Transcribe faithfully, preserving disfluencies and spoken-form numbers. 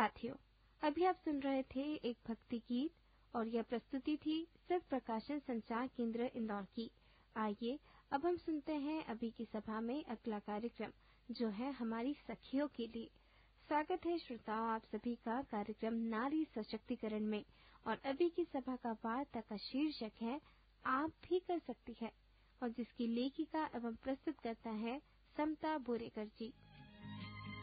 साथियों, अभी आप सुन रहे थे एक भक्ति गीत और यह प्रस्तुति थी सिर्फ प्रकाशन संचार केंद्र इंदौर की। आइए अब हम सुनते हैं अभी की सभा में अगला कार्यक्रम, जो है हमारी सखियों के लिए। स्वागत है श्रोताओं आप सभी का कार्यक्रम नारी सशक्तिकरण में, और अभी की सभा का वार्ता का शीर्षक है आप भी कर सकती है, और जिसकी लेखिका एवं प्रस्तुत करता है समता बोरेकर जी।